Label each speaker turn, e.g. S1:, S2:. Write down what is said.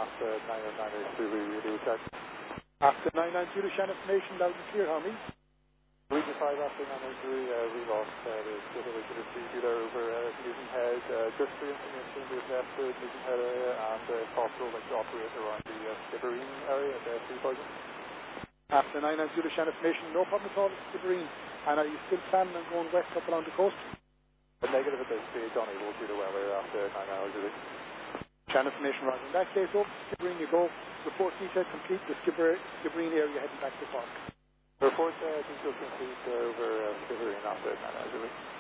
S1: after 909 Zulu, radio check. After 990 Zulu, Shannon information, loud and clear, Harmony. Region 5 after 990 Zulu, we lost the skipper, we could have seen you there over Newton Head, just for information, we've left the Newton Head area and possible like to operate around the Skibbereen area at 3000. After 990 Zulu, Shannon information, no problem at all at Skibbereen. And are you still planning on going west up along the coast? A negative at this stage, unable to do the weather after 9 hours a day. Channel information right. In that case, over to Skibbereen you go. Report detail complete. The Skibbereen area heading back to Cork. Report detail complete over Skibbereen after 9 hours a day.